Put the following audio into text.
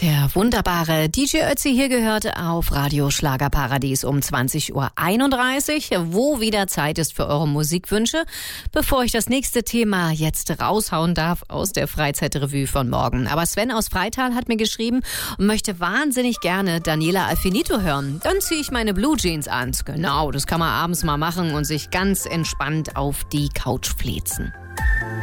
Der wunderbare DJ Ötzi hier gehört auf Radio Schlagerparadies um 20.31 Uhr, wo wieder Zeit ist für eure Musikwünsche, bevor ich das nächste Thema jetzt raushauen darf aus der Freizeitrevue von morgen. Aber Sven aus Freital hat mir geschrieben und möchte wahnsinnig gerne Daniela Alfinito hören. Dann ziehe ich meine Blue Jeans an. Genau, das kann man abends mal machen und sich ganz entspannt auf die Couch fläzen.